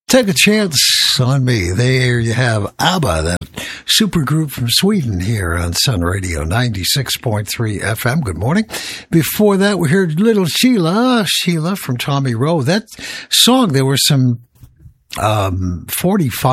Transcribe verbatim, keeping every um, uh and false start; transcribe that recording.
Take a Chance on Me. There you have ABBA, that supergroup from Sweden here on Sun Radio ninety-six point three F M. Good morning. Before that, we heard Little Sheila, Sheila from Tommy Roe. That song, there were some um, forty-five